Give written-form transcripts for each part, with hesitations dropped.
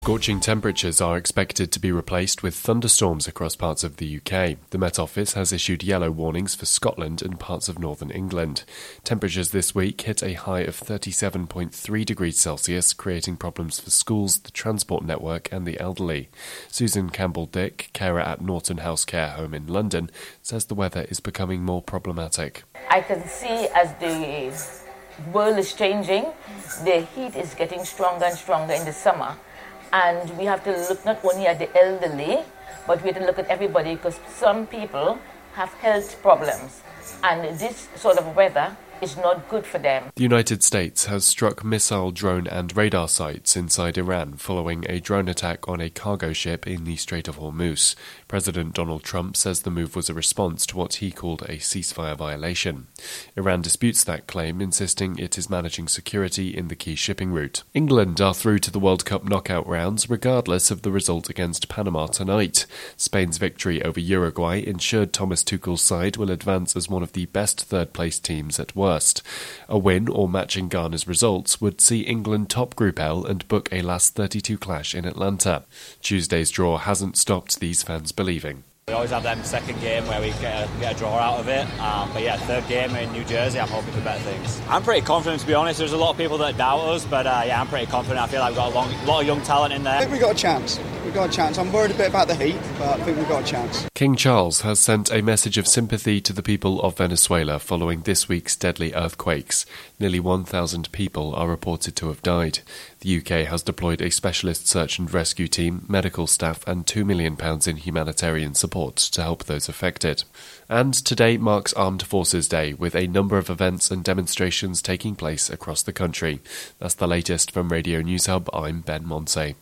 Scorching temperatures are expected to be replaced with thunderstorms across parts of the UK. The Met Office has issued yellow warnings for Scotland and parts of northern England. Temperatures this week hit a high of 37.3 degrees Celsius, creating problems for schools, the transport network and the elderly. Susan Campbell-Dick, carer at Norton House Care Home in London, says the weather is becoming more problematic. I can see as the world is changing, the heat is getting stronger and stronger in the summer. And we have to look not only at the elderly, but we have to look at everybody because some people have health problems. And this sort of weather is not good for them. The United States has struck missile, drone and radar sites inside Iran following a drone attack on a cargo ship in the Strait of Hormuz. President Donald Trump says the move was a response to what he called a ceasefire violation. Iran disputes that claim, insisting it is managing security in the key shipping route. England are through to the World Cup knockout rounds regardless of the result against Panama tonight. Spain's victory over Uruguay ensured Thomas Tuchel's side will advance as one of the best third-place teams at worst. A win or matching Ghana's results would see England top Group L and book a last 32 clash in Atlanta. Tuesday's draw hasn't stopped these fans believing. We always have them second game where we get a draw out of it, but yeah, third game in New Jersey, I'm hoping for better things. I'm pretty confident, to be honest. There's a lot of people that doubt us, but yeah, I'm pretty confident. I feel like we've got a lot of young talent in there. I think we've got a chance. I'm worried a bit about the heat, but I think we've got a chance. King Charles has sent a message of sympathy to the people of Venezuela following this week's deadly earthquakes. Nearly 1,000 people are reported to have died. The UK has deployed a specialist search and rescue team, medical staff and £2 million in humanitarian support to help those affected. And today marks Armed Forces Day, with a number of events and demonstrations taking place across the country. That's the latest from Radio News Hub. I'm Ben Monsey.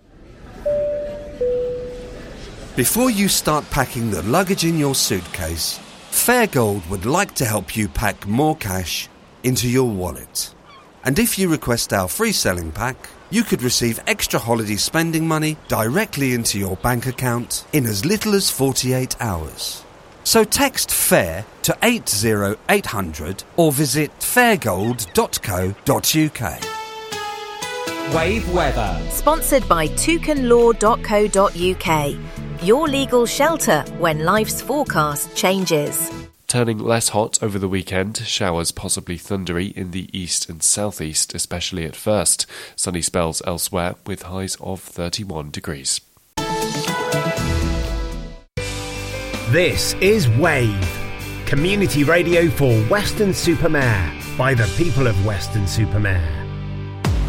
Before you start packing the luggage in your suitcase, Fairgold would like to help you pack more cash into your wallet. And if you request our free selling pack, you could receive extra holiday spending money directly into your bank account in as little as 48 hours. So text FAIR to 80800 or visit fairgold.co.uk. Wave weather. Sponsored by toucanlaw.co.uk. Your legal shelter when life's forecast changes. Turning less hot over the weekend, showers possibly thundery in the east and southeast, especially at first. Sunny spells elsewhere with highs of 31 degrees. This is Wave, community radio for Weston-super-Mare by the people of Weston-super-Mare.